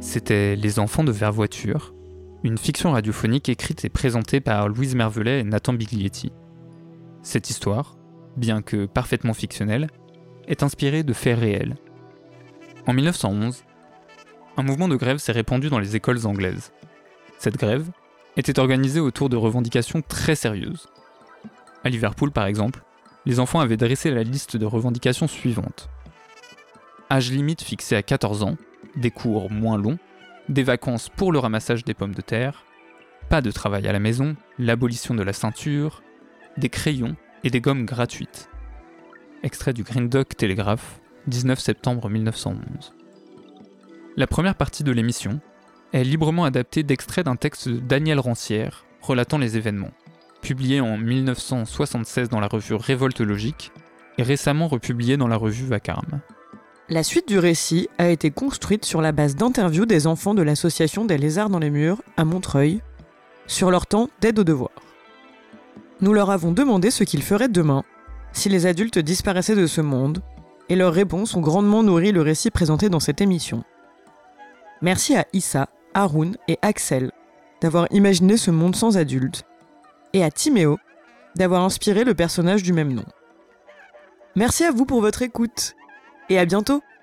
C'était Les Enfants de Vervoiture, une fiction radiophonique écrite et présentée par Louise Mervelet et Nathan Biglietti. Cette histoire, bien que parfaitement fictionnelle, est inspirée de faits réels. En 1911, un mouvement de grève s'est répandu dans les écoles anglaises. Cette grève était organisée autour de revendications très sérieuses. À Liverpool, par exemple, les enfants avaient dressé la liste de revendications suivantes. Âge limite fixé à 14 ans, des cours moins longs, des vacances pour le ramassage des pommes de terre, pas de travail à la maison, l'abolition de la ceinture, des crayons et des gommes gratuites. Extrait du Green Duck Telegraph, 19 septembre 1911. La première partie de l'émission est librement adaptée d'extraits d'un texte de Daniel Rancière relatant les événements, publié en 1976 dans la revue Révolte Logique et récemment republié dans la revue Vacarme. La suite du récit a été construite sur la base d'interviews des enfants de l'association des Lézards dans les murs à Montreuil, sur leur temps d'aide aux devoirs. Nous leur avons demandé ce qu'ils feraient demain, si les adultes disparaissaient de ce monde, et leurs réponses ont grandement nourri le récit présenté dans cette émission. Merci à Issa, Haroun et Axel d'avoir imaginé ce monde sans adultes, et à Timéo d'avoir inspiré le personnage du même nom. Merci à vous pour votre écoute, et à bientôt!